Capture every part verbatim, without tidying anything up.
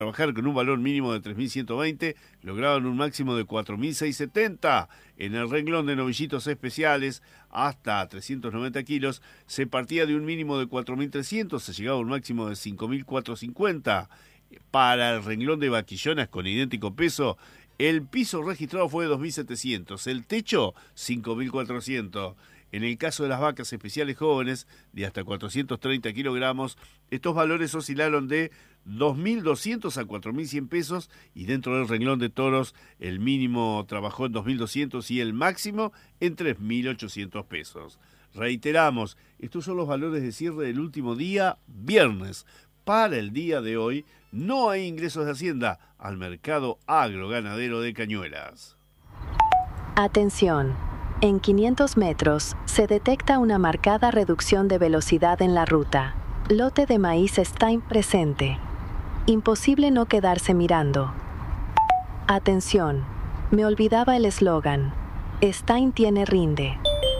trabajar con un valor mínimo de tres mil ciento veinte, lograban un máximo de cuatro mil seiscientos setenta. En el renglón de novillitos especiales, hasta trescientos noventa kilos, se partía de un mínimo de cuatro mil trescientos, se llegaba a un máximo de cinco mil cuatrocientos cincuenta. Para el renglón de vaquillonas con idéntico peso, el piso registrado fue de dos mil setecientos, el techo cinco mil cuatrocientos. En el caso de las vacas especiales jóvenes, de hasta cuatrocientos treinta kilogramos, estos valores oscilaron de dos mil doscientos a cuatro mil cien pesos, y dentro del renglón de toros, el mínimo trabajó en dos mil doscientos y el máximo en tres mil ochocientos pesos. Reiteramos, estos son los valores de cierre del último día, viernes. Para el día de hoy, no hay ingresos de Hacienda al mercado agroganadero de Cañuelas. Atención. En quinientos metros, se detecta una marcada reducción de velocidad en la ruta. Lote de maíz Stein presente. Imposible no quedarse mirando. Atención. Me olvidaba el eslogan. Stein tiene rinde.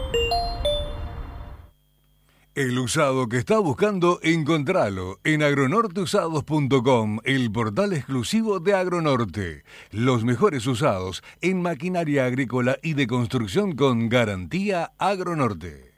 El usado que está buscando, encontralo en agronorte usados punto com, el portal exclusivo de Agronorte. Los mejores usados en maquinaria agrícola y de construcción con garantía Agronorte.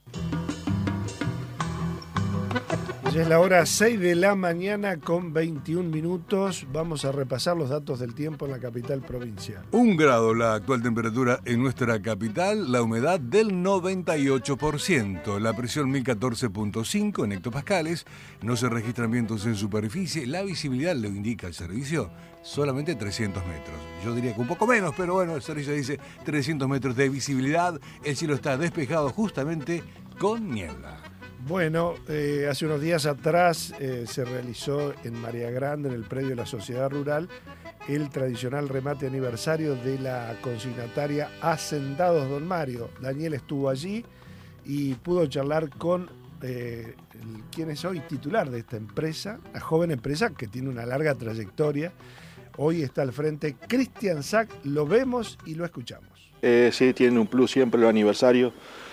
Ya es la hora seis de la mañana con veintiún minutos. Vamos a repasar los datos del tiempo en la capital provincia. Un grado la actual temperatura en nuestra capital, la humedad del noventa y ocho por ciento, la presión mil catorce punto cinco en hectopascales, no se registran vientos en superficie, la visibilidad, lo indica el servicio, solamente trescientos metros. Yo diría que un poco menos, pero bueno, el servicio dice trescientos metros de visibilidad, el cielo está despejado justamente con niebla. Bueno, eh, hace unos días atrás eh, se realizó en María Grande, en el predio de la Sociedad Rural, el tradicional remate aniversario de la consignataria Hacendados Don Mario. Daniel estuvo allí y pudo charlar con eh, el, quien es hoy titular de esta empresa, la joven empresa que tiene una larga trayectoria. Hoy está al frente Cristian Sack, lo vemos y lo escuchamos. Eh, sí, tienen un plus siempre los aniversarios,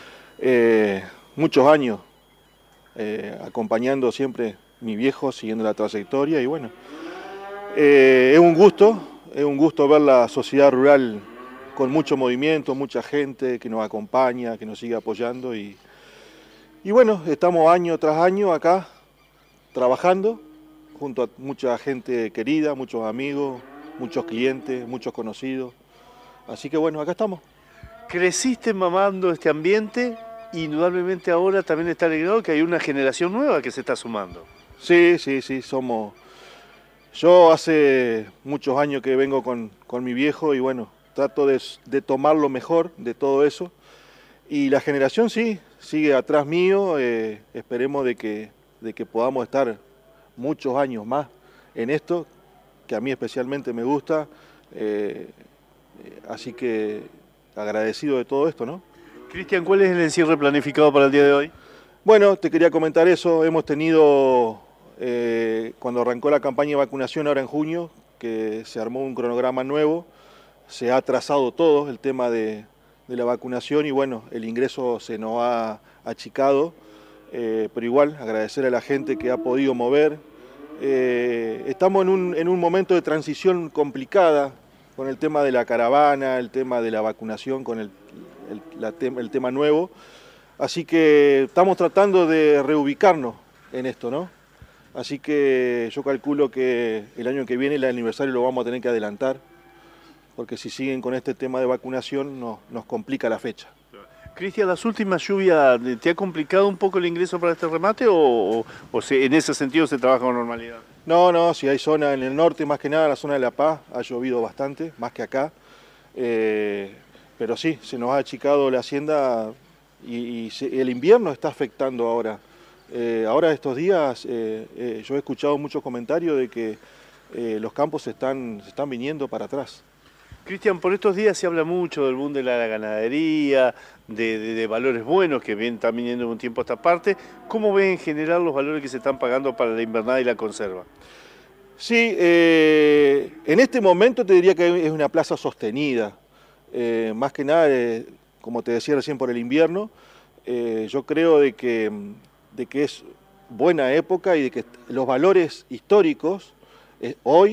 eh, muchos años. Eh, acompañando siempre a mi viejo, siguiendo la trayectoria y bueno, eh, es un gusto, es un gusto ver la sociedad rural con mucho movimiento, mucha gente que nos acompaña, que nos sigue apoyando y, y bueno, estamos año tras año acá trabajando junto a mucha gente querida, muchos amigos, muchos clientes, muchos conocidos, así que bueno, acá estamos. ¿Creciste mamando este ambiente? Indudablemente ahora también está alegrado que hay una generación nueva que se está sumando. Sí, sí, sí, somos... Yo hace muchos años que vengo con, con mi viejo y bueno, trato de, de tomar lo mejor de todo eso. Y la generación sí, sigue atrás mío, eh, esperemos de que, de que podamos estar muchos años más en esto, que a mí especialmente me gusta. Eh, así que agradecido de todo esto, ¿no? Cristian, ¿cuál es el encierre planificado para el día de hoy? Bueno, te quería comentar eso. Hemos tenido, eh, cuando arrancó la campaña de vacunación ahora en junio, que se armó un cronograma nuevo, se ha atrasado todo el tema de, de la vacunación y bueno, el ingreso se nos ha achicado, eh, pero igual agradecer a la gente que ha podido mover. Eh, estamos en un, en un momento de transición complicada con el tema de la caravana, el tema de la vacunación, con el El, la tem el tema nuevo, así que estamos tratando de reubicarnos en esto, ¿no? Así que yo calculo que el año que viene el aniversario lo vamos a tener que adelantar, porque si siguen con este tema de vacunación no, nos complica la fecha. Cristian, ¿las últimas lluvias te ha complicado un poco el ingreso para este remate o, o, o se, en ese sentido se trabaja con normalidad? No, no, si hay zona en el norte, más que nada la zona de La Paz, ha llovido bastante, más que acá. Eh, Pero sí, se nos ha achicado la hacienda y, y se, el invierno está afectando ahora. Eh, ahora estos días eh, eh, yo he escuchado muchos comentarios de que eh, los campos se están, se están viniendo para atrás. Cristian, por estos días se habla mucho del boom de la ganadería, de, de, de valores buenos que vienen, están viniendo un tiempo a esta parte. ¿Cómo ven en general los valores que se están pagando para la invernada y la conserva? Sí, eh, en este momento te diría que es una plaza sostenida. Eh, más que nada, eh, como te decía recién, por el invierno, eh, yo creo de que, de que es buena época y de que los valores históricos Eh, hoy